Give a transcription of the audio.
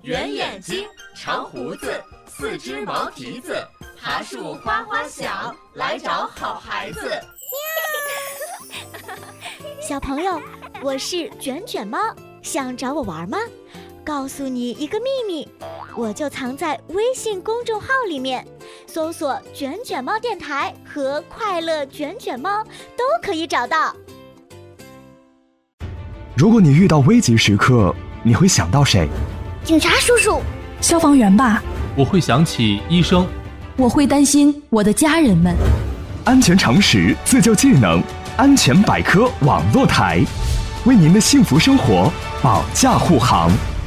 圆眼睛，长胡子，四只毛蹄子，爬树哗哗响，来找好孩子。 小朋友，我是卷卷猫，想找我玩吗？告诉你一个秘密，我就藏在微信公众号里面，搜索卷卷猫电台和快乐卷卷猫都可以找到。 如果你遇到危急时刻，你会想到谁？ 警察叔叔， 消防员吧。 我会想起医生。 我会担心我的家人们。 安全常识，自救技能，安全百科网络台，为您的幸福生活保驾护航。